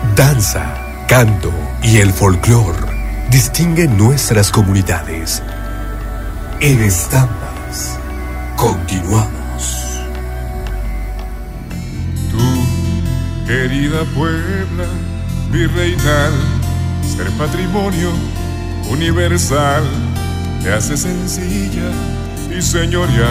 Danza, canto y el folclor distinguen nuestras comunidades. En Estampas, continuamos. Tú, querida Puebla, virreinal, ser patrimonio universal, te hace sencilla y señorial.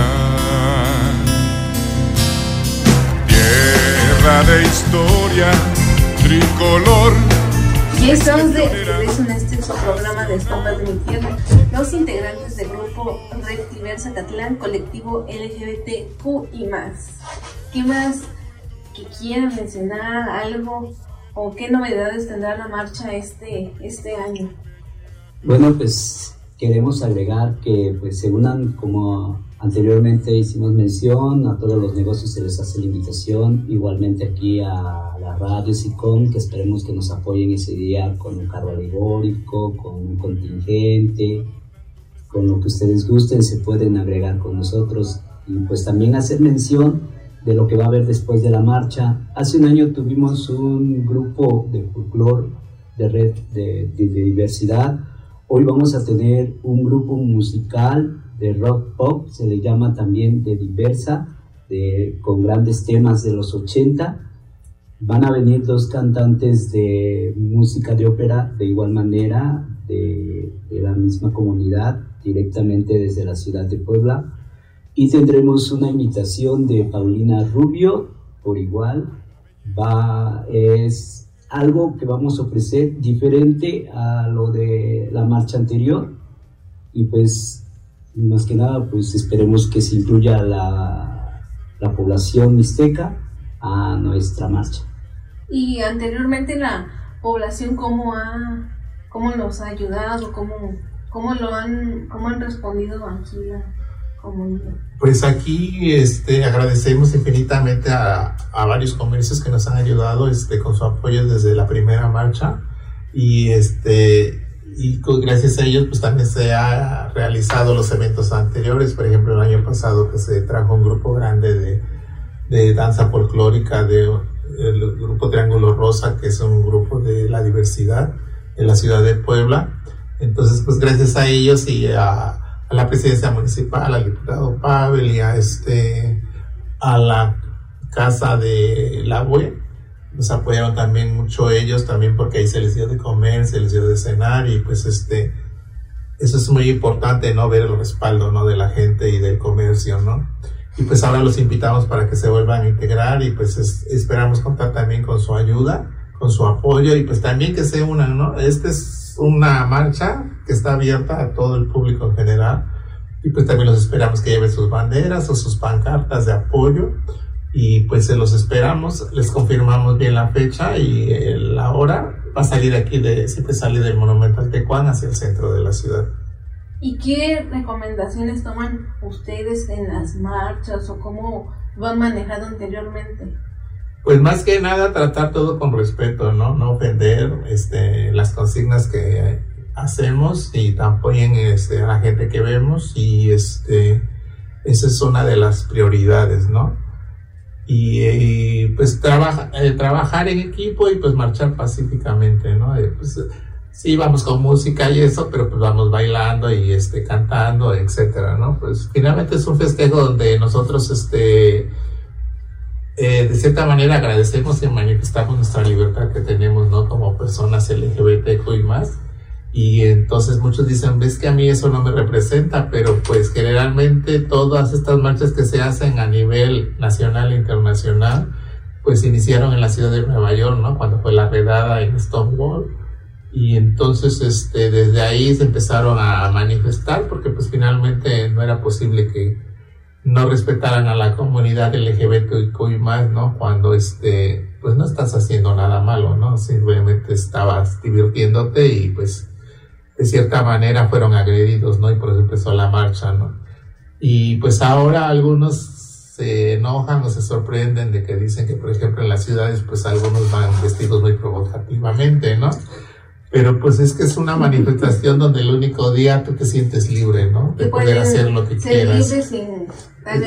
Tierra de historia, tricolor. Y estamos de regreso en este su programa de Estampas de mi Tierra. Los integrantes del grupo Red Diversa Catlán, colectivo LGBTQ y más. ¿Qué más que quieran mencionar? ¿Algo? ¿O qué novedades tendrá la marcha este año? Bueno, pues queremos agregar que pues, se unan, como anteriormente hicimos mención, a todos los negocios se les hace la invitación, igualmente aquí a la radio SICOM, que esperemos que nos apoyen ese día con un carro alegórico, con un contingente, con lo que ustedes gusten, se pueden agregar con nosotros. Y pues también hacer mención de lo que va a haber después de la marcha. Hace un año tuvimos un grupo de folclore de red de diversidad. Hoy vamos a tener un grupo musical de rock pop, se le llama también de diversa, con grandes temas de los 80. Van a venir dos cantantes de música de ópera, de igual manera, de la misma comunidad, directamente desde la ciudad de Puebla. Y tendremos una invitación de Paulina Rubio, por igual. Es algo que vamos a ofrecer diferente a lo de la marcha anterior. Y pues, más que nada, pues esperemos que se incluya la población mixteca a nuestra marcha. Y anteriormente la población, ¿cómo los ha ayudado? ¿Cómo han respondido aquí la comunidad? Pues aquí agradecemos infinitamente a varios comercios que nos han ayudado con su apoyo desde la primera marcha, y gracias a ellos pues también se ha realizado los eventos anteriores. Por ejemplo, el año pasado que se trajo un grupo grande de danza folclórica el grupo Triángulo Rosa, que es un grupo de la diversidad en la ciudad de Puebla. Entonces pues gracias a ellos y a la presidencia municipal, al diputado Pavel y a la casa de la UE, nos apoyaron también mucho ellos, también porque ahí se les dio de comer, se les dio de cenar, y pues eso es muy importante, ¿no? Ver el respaldo, ¿no? De la gente y del comercio, ¿no? Y pues ahora los invitamos para que se vuelvan a integrar, y pues esperamos contar también con su ayuda, con su apoyo, y pues también que se unan, ¿no? Es una marcha que está abierta a todo el público en general, y pues también los esperamos que lleven sus banderas o sus pancartas de apoyo, y pues se los esperamos. Les confirmamos bien la fecha y la hora. Va a salir aquí siempre sale del Monumento al Tecuán hacia el centro de la ciudad. ¿Y qué recomendaciones toman ustedes en las marchas, o cómo lo han manejado anteriormente? Pues más que nada tratar todo con respeto, no ofender las consignas que hacemos, y también a la gente que vemos, y esa es una de las prioridades, ¿no? Y pues trabajar en equipo y pues marchar pacíficamente, ¿no? Pues sí, vamos con música y eso, pero pues vamos bailando y cantando, etcétera, ¿no? Pues finalmente es un festejo donde nosotros de cierta manera agradecemos y manifestamos nuestra libertad que tenemos, ¿no? Como personas LGBTQ y más. Y entonces muchos dicen, ves que a mí eso no me representa, pero pues generalmente todas estas marchas que se hacen a nivel nacional e internacional, pues iniciaron en la ciudad de Nueva York, ¿no? Cuando fue la redada en Stonewall. Y entonces desde ahí se empezaron a manifestar, porque pues finalmente no era posible que no respetaran a la comunidad LGBTQ y más, ¿no? Cuando pues no estás haciendo nada malo, ¿no? Simplemente estabas divirtiéndote, y pues de cierta manera fueron agredidos, ¿no? Y por eso empezó la marcha, ¿no? Y pues ahora algunos se enojan o se sorprenden de que dicen que, por ejemplo, en las ciudades pues algunos van vestidos muy provocativamente, ¿no? Pero pues es que es una manifestación donde el único día tú te sientes libre, ¿no? De poder hacer lo que quieras.